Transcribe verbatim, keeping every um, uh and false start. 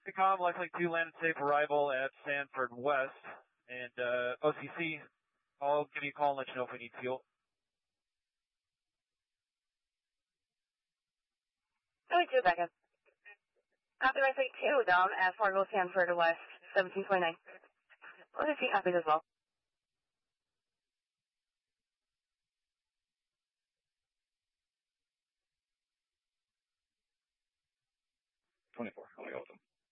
Com, likely two landed safe arrival at Sanford West, and uh, O C C, I'll give you a call and let you know if we need fuel. twenty-two, back up. Copy, right, two, Dom, at Fargo, Sanford West, seventeen twenty-nine. O C C copies as well.